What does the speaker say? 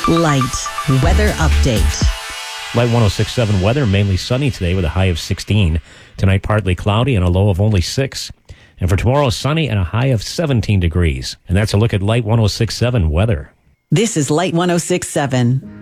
Light weather update. Light 106.7 weather, mainly sunny today with a high of 16. Tonight, partly cloudy and a low of only 6. And for tomorrow, sunny and a high of 17 degrees. And that's a look at Light 106.7 weather. This is Light 106.7.